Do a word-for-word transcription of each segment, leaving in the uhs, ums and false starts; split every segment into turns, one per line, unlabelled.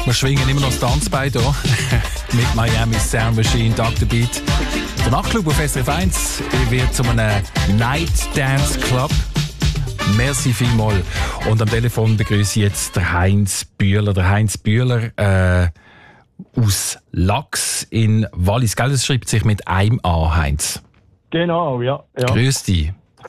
Wir schwingen immer noch das Tanzbein hier mit Miami Sound Machine, Doctor Beat. Der Nachtclub auf S R F eins wird zu einem Night Dance Club. Merci vielmals. Und am Telefon begrüße ich jetzt den Heinz Bühler. Der Heinz Bühler äh, aus Lachs in Wallis. Gell, das schreibt sich mit einem A, Heinz.
Genau, ja. ja.
Grüß dich.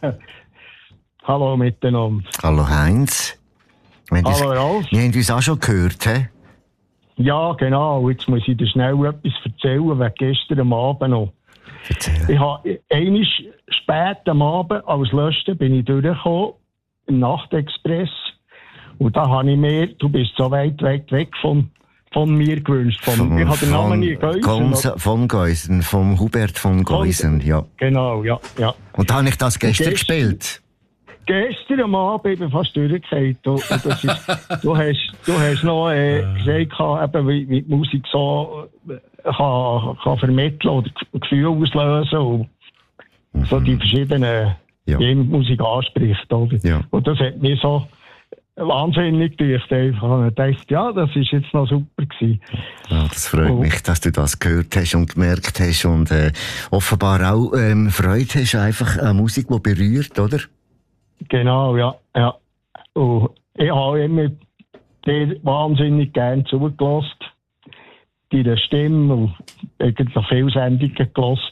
Hallo miteinander.
Hallo Heinz. Wir haben
Hallo
uns,
Ralf.
wir haben uns auch schon gehört, he?
Ja, genau. Jetzt muss ich dir schnell etwas erzählen, wegen gestern am Abend noch.
Erzähl.
Ich habe einmal spät am Abend als Löschen bin ich durchgekommen, im Nachtexpress. Und da habe ich mir, du bist so weit, weit weg von, von mir gewünscht. Von,
Von,
ich habe den Namen nie
von,
Geusen.
Gonse- von Geusen, vom Hubert von Geusen, ja.
Genau, ja, ja.
Und da habe ich das gestern
gestern-
gespielt.
Gestern am Abend bin ich fast durchgefallen. Du, du, das ist, du, hast, du hast noch äh, gesagt, eben, wie, wie die Musik so äh, kann, kann vermitteln oder Gefühle auslösen und
Mhm.
so die verschiedenen,
Ja.
die Musik anspricht. Oder?
Ja.
Und das hat mich so wahnsinnig gedacht. Ich habe gedacht, ja, das ist jetzt noch super gewesen.
Ja, das freut
Oh.
mich, dass du das gehört hast und gemerkt hast und äh, offenbar auch ähm, Freude hast, einfach eine Musik, die berührt, oder?
Genau, ja. ja. Und ich habe immer dir wahnsinnig gern zugelassen. Deine Stimme und eigentlich viele Sendungen gelassen.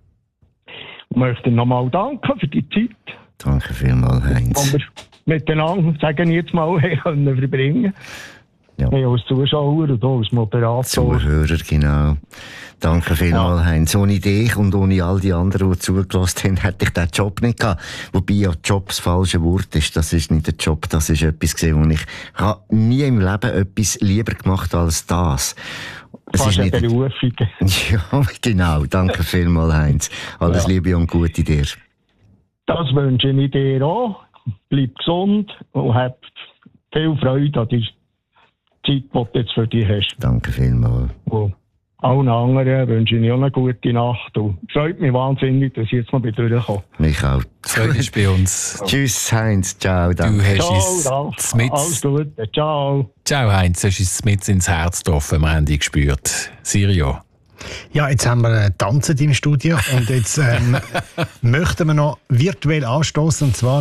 Ich möchte nochmal danken für die Zeit,
Danke vielmals,
die
Heinz.
wir miteinander, sagen wir jetzt mal, haben können verbringen.
Ja.
Wir als Zuschauer und auch als Moderator.
Zuhörer, genau. Danke vielmals, Heinz. Ohne dich und ohne all die anderen, die zugelassen haben, hätte ich diesen Job nicht gehabt. Wobei ja Job das falsche Wort ist. Das ist nicht der Job, das ist etwas gewesen, wo ich, ich habe nie im Leben etwas lieber gemacht als das. Es
Fast
ist
eine
nicht...
Berufung.
Ja, genau. Danke vielmals, Heinz. Alles
Ja.
Liebe und Gute dir.
Das wünsche ich dir auch. Bleib gesund und hab viel Freude an der Zeit, die du jetzt für dich hast.
Danke vielmals.
Und allen anderen wünsche ich auch eine gute Nacht. Und es freut mich wahnsinnig, dass ich jetzt noch durchkomme.
Mich auch.
Freude ist bei uns.
Tschüss, Heinz. Ciao.
Du
Danke.
hast
Ciao,
uns
Ralf.
mit.
Alles Gute. Ciao.
Ciao, Heinz. Du hast uns mit ins Herz getroffen. Wir haben dich gespürt. Sirio.
Ja, jetzt haben wir äh, tanzen im Studio und jetzt ähm, möchten wir noch virtuell anstoßen, und zwar